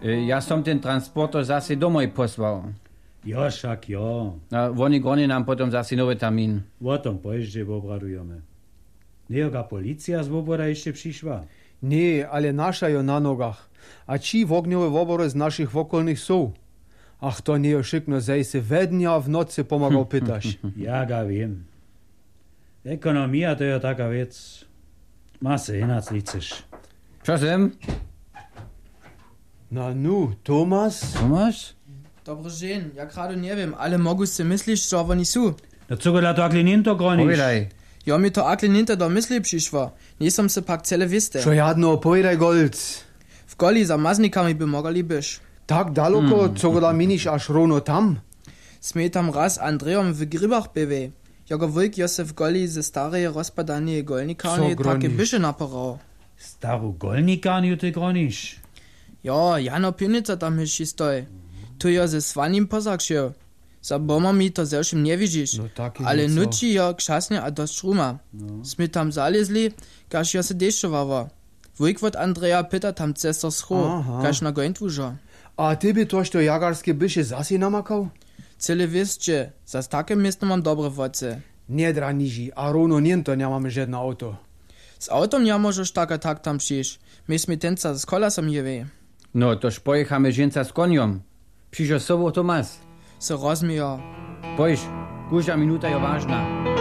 Ja som ten transporter zase domoj posłał. Jo, však jo. A oni goni nam potom zase nowy termin. O tom pojeździe obradujemy. Niejoga policja z Woboda jeszcze przyszła. Nie, ale nasza jo na nogach. A ci ogniowe wobory z naszych wokolnych są. Ach, to nie oszykno zejse we dnia w nocy pomagał pytać. Ja ga wiem. Ekonomia to je taka vec. Ma se inac liceš. Czasem? Na nu, Tomas? Tomasz? Dobry dzień, ja gerade nie wiem, ale mogu si myślisz, że oni są. No co go to akli ninto groniš? Powiedaj. Ja mi to akli ninta do myśli przyszła. Nie som se pak cele wiste. Čo jadno, pojedaj Golc. W goli za maznikami by mogli byś. Tak daleko, co go da miniš až rovno tam? Sme tam raz Andreom w grybach były. Jako wujk jo se w goli ze starej rozpadanej golnikarni Co takie groniš? byše naporał. Staru golnikarniu ty groniš? Ja, Jano Pinica tam myši stoj. Tu jo ze svanim pozakšil. Za bomami to zewšim nie widzisz. No taki Ale nieco. nuči jo kšasne a dost šruma. Sme tam zalezli, kaž jo se deščovala. Wujk od Andrea pyta tam cestor schro, Aha. kaž na gointwužo. A ty by tož to jagarskie byše zasi namakał? Cele wieszcie, za takie miejsce mam dobre woce. Nie draniži, a rovno niento nemame žedno auto. Z autom nie możesz tak tam przyjść. Myśmy tenca z kolasem jewe. No, toż pojechamy żeńca z koniom. Przyjdziesz sobą, Tomas. Se rozmija. Pojś, każda minuta je ważna.